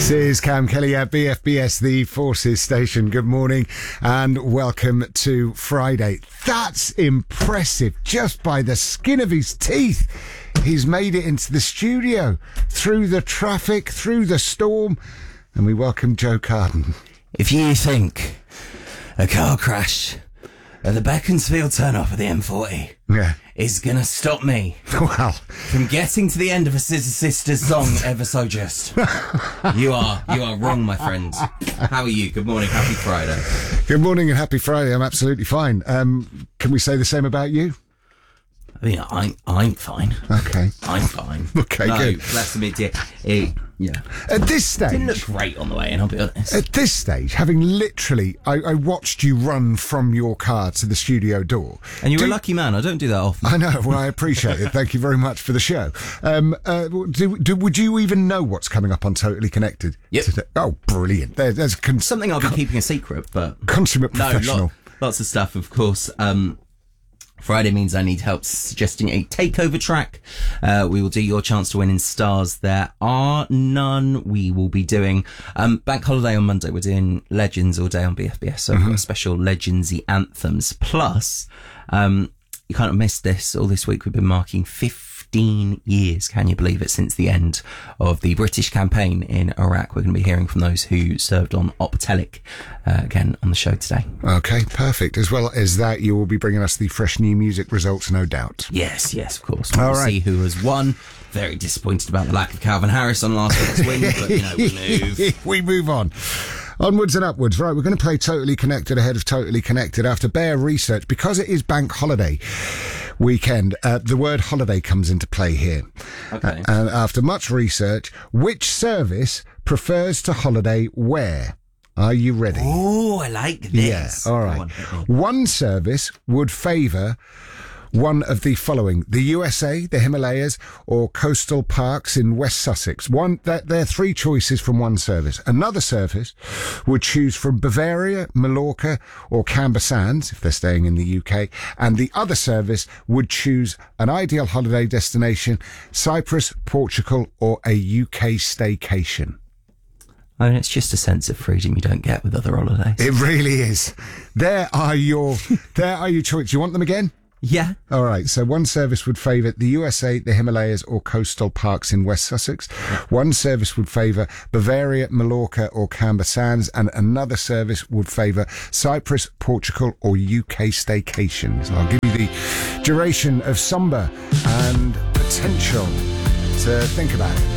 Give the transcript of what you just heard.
This is Cam Kelly at BFBS, the Forces Station. Good morning and welcome to Friday. That's impressive. Just by the skin of his teeth, he's made it into the studio, through the traffic, through the storm, and we welcome Joe Carden. If you think a car crash at the Beaconsfield turn-off of the M40 is going to stop me from getting to the end of a Scissor Sisters song ever so just, you are wrong, my friend. How are you? Good morning. Happy Friday. Good morning and happy Friday. I'm absolutely fine. Can we say the same about you? I mean, I'm fine. Okay. I'm fine. Okay, no, good. Bless him, yeah. At this stage... Didn't look great on the way in, I'll be honest. At this stage, having literally... I watched you run from your car to the studio door. And you're a lucky man. I don't do that often. I know. Well, I appreciate it. Thank you very much for the show. Would you even know what's coming up on Totally Connected? Yep. Today? Oh, brilliant. There's something I'll be keeping a secret, but... Consummate professional. Lots of stuff, of course. Friday means I need help suggesting a takeover track. We will do your chance to win in stars. There are none. We will be doing bank holiday on Monday. We're doing Legends all day on BFBS. So we've got special Legendsy anthems. Plus, you can't have missed this. All this week we've been marking 15 years, can you believe it, since the end of the British campaign in Iraq. We're going to be hearing from those who served on Optelic again on the show today. Okay, perfect. As well as that, you will be bringing us the fresh new music results, no doubt. Yes, of course. We'll see who has won. Very disappointed about the lack of Calvin Harris on last week's win, but we move. We move on. Onwards and upwards. Right, we're going to play Totally Connected ahead of Totally Connected after bare research. Because it is bank holiday weekend, the word holiday comes into play here. Okay. And after much research, which service prefers to holiday where? Are you ready? Oh, I like this. Yeah, all right. One service would favour one of the following: the USA, the Himalayas, or coastal parks in West Sussex. There are three choices from one service. Another service would choose from Bavaria, Mallorca, or Camber Sands, if they're staying in the UK. And the other service would choose an ideal holiday destination: Cyprus, Portugal, or a UK staycation. I mean, it's just a sense of freedom you don't get with other holidays. It really is. There are your choices. You want them again? Yeah. All right. So one service would favour the USA, the Himalayas, or coastal parks in West Sussex. One service would favour Bavaria, Mallorca, or Camber Sands. And another service would favour Cyprus, Portugal, or UK staycations. I'll give you the duration of Sumba and potential to think about it.